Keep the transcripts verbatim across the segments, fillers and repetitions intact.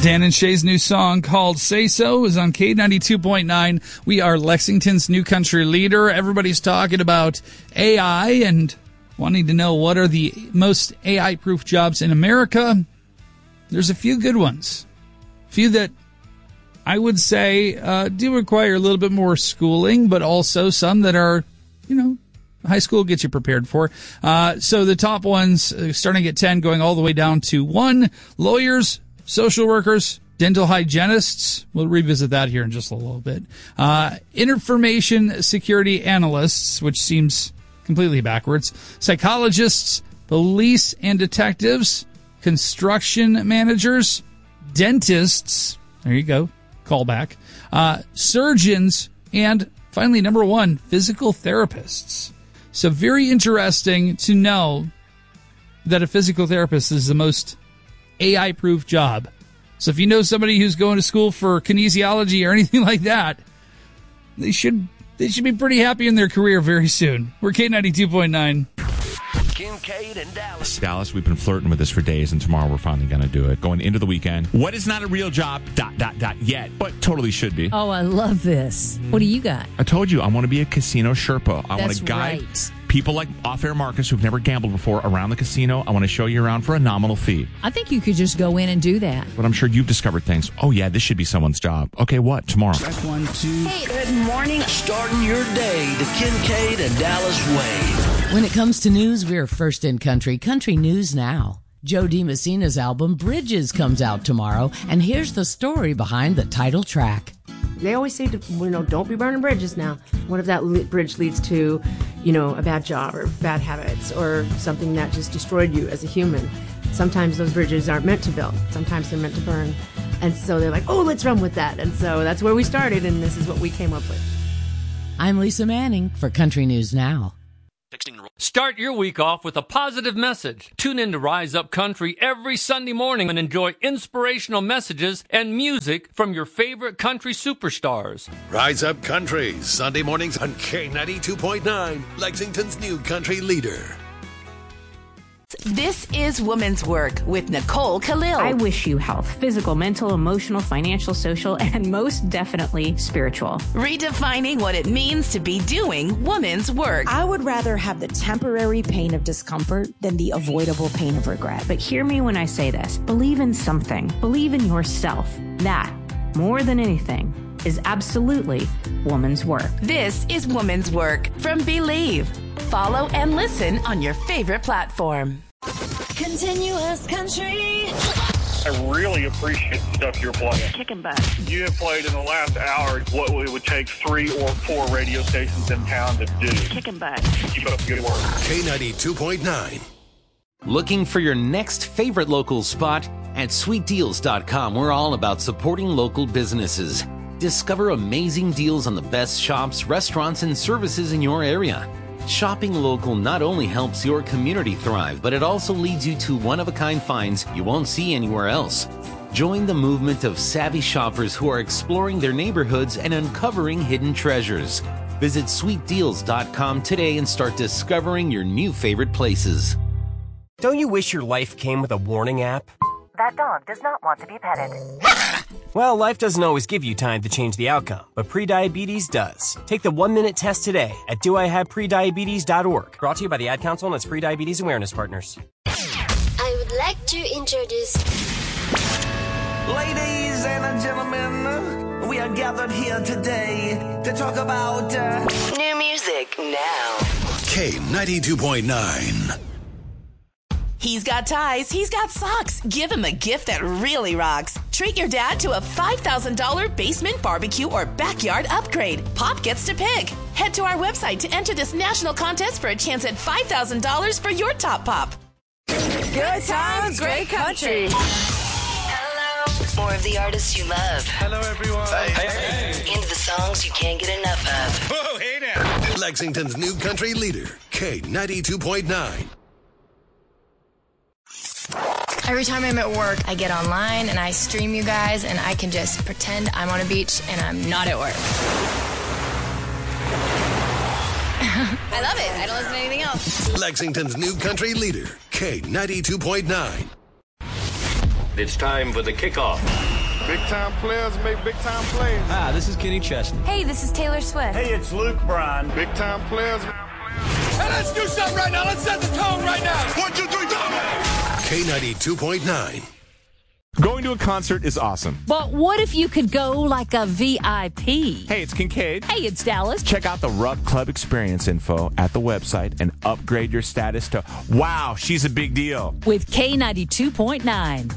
Dan and Shay's new song called Say So is on K ninety-two point nine. We are Lexington's new country leader. Everybody's talking about A I and wanting to know what are the most A I-proof jobs in America. There's a few good ones. A few that I would say uh, do require a little bit more schooling, but also some that are, you know, high school gets you prepared for. Uh, so the top ones, uh, starting at ten, going all the way down to one, lawyers, social workers, dental hygienists. We'll revisit that here in just a little bit. Uh, information security analysts, which seems completely backwards. Psychologists, police and detectives, construction managers, dentists. There you go. Callback. Uh, surgeons, and finally, number one, physical therapists. So very interesting to know that a physical therapist is the most A I-proof job. So if you know somebody who's going to school for kinesiology or anything like that, they should they should be pretty happy in their career very soon. We're K ninety-two point nine. Kincaid and Dallas. Dallas, we've been flirting with this for days, and tomorrow we're finally going to do it. Going into the weekend. What is not a real job, dot, dot, dot, yet, but totally should be. Oh, I love this. What do you got? I told you, I want to be a casino Sherpa. I want That's to guide right. people like Off-Air Marcus who've never gambled before around the casino. I want to show you around for a nominal fee. I think you could just go in and do that. But I'm sure you've discovered things. Oh, yeah, this should be someone's job. Okay, what? Tomorrow. Check one, two. Hey, good morning. Starting your day the Kincaid and Dallas way. When it comes to news, we're first in country. Country News Now. Joe DiMessina's album Bridges comes out tomorrow, and here's the story behind the title track. They always say, to, you know, don't be burning bridges now. What if that le- bridge leads to, you know, a bad job or bad habits or something that just destroyed you as a human? Sometimes those bridges aren't meant to build. Sometimes they're meant to burn. And so they're like, oh, let's run with that. And so that's where we started, and this is what we came up with. I'm Lisa Manning for Country News Now. Start your week off with a positive message. Tune in to Rise Up Country every Sunday morning and enjoy inspirational messages and music from your favorite country superstars. Rise Up Country, Sunday mornings on K ninety-two point nine, Lexington's new country leader. This is Woman's Work with Nicole Khalil. I wish you health, physical, mental, emotional, financial, social, and most definitely spiritual. Redefining what it means to be doing woman's work. I would rather have the temporary pain of discomfort than the avoidable pain of regret. But hear me when I say this. Believe in something. Believe in yourself. That, more than anything, is absolutely woman's work. This is Woman's Work from Believe. Follow and listen on your favorite platform. Continuous country. I really appreciate the stuff you're playing. Kicking butt. You have played in the last hour what it would take three or four radio stations in town to do. Kicking butt. Keep up the good work. K ninety-two point nine. Looking for your next favorite local spot? At sweet deals dot com, we're all about supporting local businesses. Discover amazing deals on the best shops, restaurants, and services in your area. Shopping local not only helps your community thrive, but it also leads you to one-of-a-kind finds you won't see anywhere else. Join the movement of savvy shoppers who are exploring their neighborhoods and uncovering hidden treasures. Visit sweet deals dot com today and start discovering your new favorite places. Don't you wish your life came with a warning app? That dog does not want to be petted. Well, life doesn't always give you time to change the outcome, but prediabetes does. Take the one-minute test today at do I have prediabetes dot org. Brought to you by the Ad Council and its Prediabetes Awareness Partners. I would like to introduce... Ladies and gentlemen, we are gathered here today to talk about... Uh... New music now. K ninety-two point nine. He's got ties, he's got socks. Give him a gift that really rocks. Treat your dad to a five thousand dollars basement barbecue or backyard upgrade. Pop gets to pick. Head to our website to enter this national contest for a chance at five thousand dollars for your top pop. Good times, great country. Hello. More of the artists you love. Hello, everyone. Hey, hey. Into the songs you can't get enough of. Whoa, hey now. Lexington's new country leader, K ninety-two point nine. Every time I'm at work, I get online and I stream you guys, and I can just pretend I'm on a beach and I'm not at work. I love it. I don't listen to anything else. Lexington's new country leader, K ninety-two point nine. It's time for the kickoff. Big time players make big time plays. Hi, this is Kenny Chesney. Hey, this is Taylor Swift. Hey, it's Luke Bryan. Big time players. Hey, let's do something right now. Let's set the tone right now. One, two, three, go. K ninety-two point nine. Going to a concert is awesome. But what if you could go like a V I P? Hey, it's Kincaid. Hey, it's Dallas. Check out the Rupp Club experience info at the website and upgrade your status to, wow, she's a big deal. With K ninety-two point nine.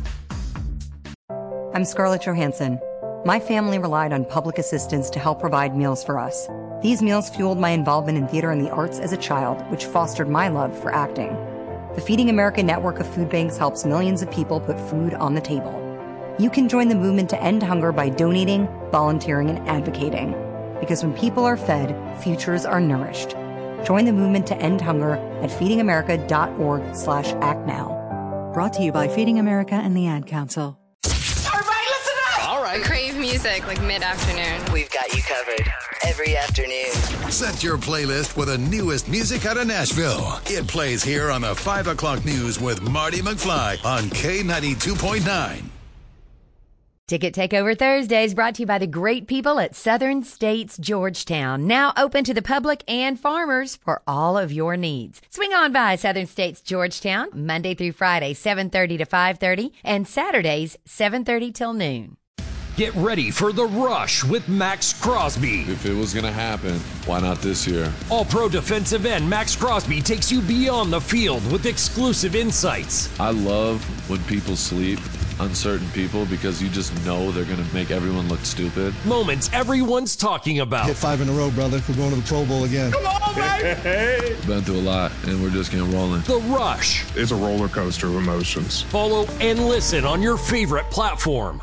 I'm Scarlett Johansson. My family relied on public assistance to help provide meals for us. These meals fueled my involvement in theater and the arts as a child, which fostered my love for acting. The Feeding America network of food banks helps millions of people put food on the table. You can join the movement to end hunger by donating, volunteering, and advocating. Because when people are fed, futures are nourished. Join the movement to end hunger at feedingamerica.org slash act now. Brought to you by Feeding America and the Ad Council. Everybody listen up! All right. Crave music like mid-afternoon. We've got you covered every afternoon. Set your playlist with the newest music out of Nashville. It plays here on the five o'clock news with Marty McFly on K ninety-two point nine. Ticket Takeover Thursdays brought to you by the great people at Southern States Georgetown. Now open to the public and farmers for all of your needs. Swing on by Southern States Georgetown Monday through Friday, seven thirty to five thirty, and Saturdays, seven thirty till noon. Get ready for The Rush with Max Crosby. If it was going to happen, why not this year? All-pro defensive end Max Crosby takes you beyond the field with exclusive insights. I love when people sleep, uncertain people, because you just know they're going to make everyone look stupid. Moments everyone's talking about. Hit five in a row, brother. We're going to the Pro Bowl again. Come on, baby! Been through a lot, and we're just getting rolling. The Rush. It's a roller coaster of emotions. Follow and listen on your favorite platform.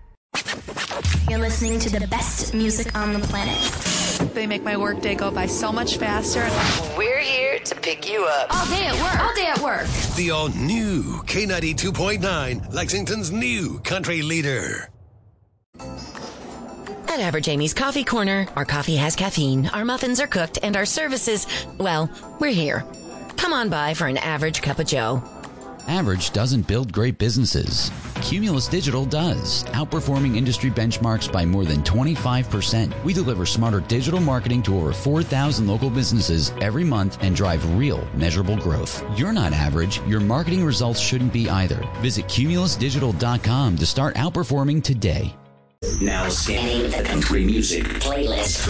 You're listening to the best music on the planet. They make my workday go by so much faster. We're here to pick you up. All day at work. All day at work. The all-new K ninety-two point nine, Lexington's new country leader. At Average Amy's Coffee Corner, our coffee has caffeine, our muffins are cooked, and our services, well, we're here. Come on by for an average cup of joe. Average doesn't build great businesses. Cumulus Digital does, outperforming industry benchmarks by more than twenty-five percent. We deliver smarter digital marketing to over four thousand local businesses every month and drive real, measurable growth. You're not average. Your marketing results shouldn't be either. Visit cumulus digital dot com to start outperforming today. Now scanning the country music playlist.